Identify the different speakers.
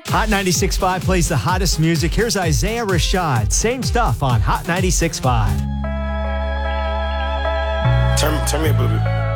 Speaker 1: Hot 96.5 plays the hottest music. Here's Isaiah Rashad. Same stuff on Hot 96.5.
Speaker 2: Turn me up a little bit.